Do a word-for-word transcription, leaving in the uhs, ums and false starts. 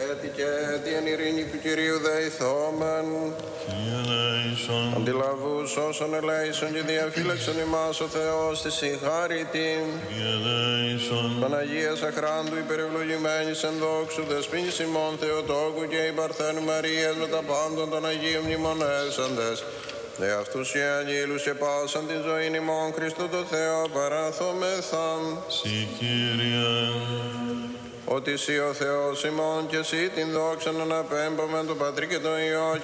έτη και έτη εν ειρήνη του Κυρίου δεηθόμεν. Αντιλαβούς όσων ελέησον και διαφύλαξον ημάς ο Θεός της συγχάρητη. Παναγίας αχράντου υπερευλογημένης εν δόξου δεσποίνης ημών Θεοτόκου και η Παρθένου Μαρίας με τα πάντων των Αγίων μνημονεύσαντες. Δε αυτούς οι αγγείλους και πάσαν την ζωήν ημών Χριστού το Θεό παραθόμεθα. Συ Κύριε. Ότι Συ ο Θεός ημών και Συ την δόξαν αναπέμπομεν τον Πατρί και τον Υιό